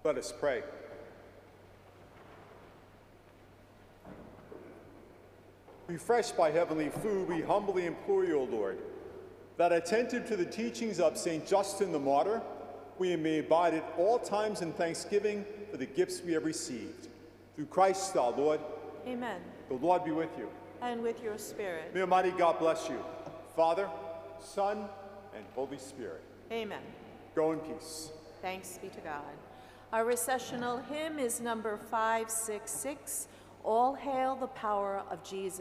Let us pray. Refreshed by heavenly food, we humbly implore you, O Lord, that attentive to the teachings of St. Justin the Martyr, we may abide at all times in thanksgiving for the gifts we have received. Through Christ our Lord. Amen. The Lord be with you. And with your spirit. May Almighty God bless you, Father, Son, and Holy Spirit. Amen. Go in peace. Thanks be to God. Our recessional hymn is number 566, All Hail the Power of Jesus.